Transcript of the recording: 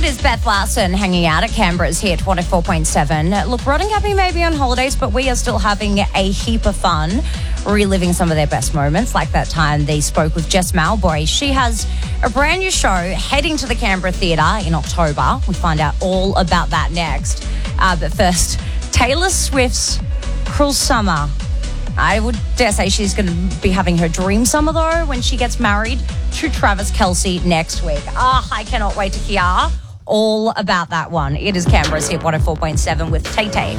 is Beth Larson hanging out at Canberra's Hit 104.7. Look, Rod and Gabby may be on holidays, but we are still having a heap of fun reliving some of their best moments, like that time they spoke with Jess Malboy. She has a brand new show heading to the Canberra Theatre in October. We find out all about that next. But first, Taylor Swift's Cruel Summer. I would dare say she's going to be having her dream summer, though, when she gets married to Travis Kelce next week. I cannot wait to hear all about that one. It is Canberra's Hit 104.7 with Tay Tay.